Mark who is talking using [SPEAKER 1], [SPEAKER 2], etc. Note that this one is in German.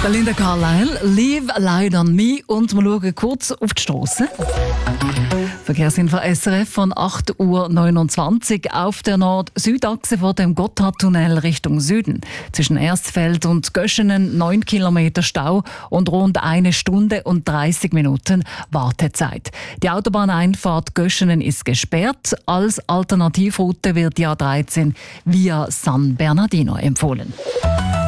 [SPEAKER 1] Belinda Carlisle, «Leave a Light on Me» und wir schauen kurz auf die Strasse. Verkehrsinfo SRF von 8:29 Uhr auf der Nord-Süd-Achse vor dem Gotthardtunnel Richtung Süden. Zwischen Erstfeld und Göschenen 9 Kilometer Stau und rund 1 Stunde und 30 Minuten Wartezeit. Die Autobahneinfahrt Göschenen ist gesperrt. Als Alternativroute wird die A13 via San Bernardino empfohlen.